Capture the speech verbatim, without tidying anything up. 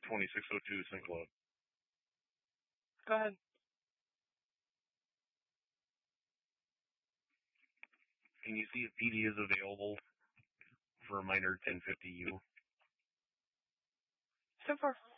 twenty-six oh two Syncloud. Go ahead. Can you see if P D is available for a minor ten fifty U? So far,